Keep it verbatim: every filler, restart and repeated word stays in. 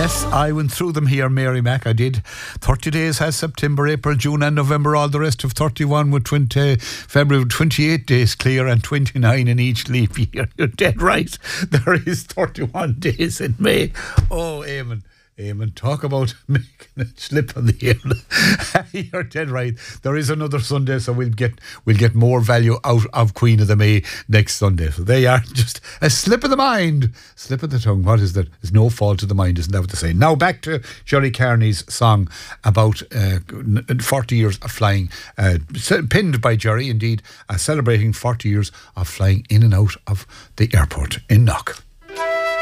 Yes, I went through them here, Mary Mac. I did. thirty days has September, April, June and November. All the rest of thirty-one with twenty, February with twenty-eight days clear and twenty-nine in each leap year. You're dead right. There is thirty-one days in May. Oh, Eamon. Eamon, talk about making a slip on the air. You're dead right. There is another Sunday, so we'll get we'll get more value out of Queen of the May next Sunday. So they are just a slip of the mind, slip of the tongue. What is that? There's no fault of the mind, isn't that what they say? Now back to Jerry Carney's song about uh, forty years of flying, uh, pinned by Jerry, indeed, uh, celebrating forty years of flying in and out of the airport in Knock.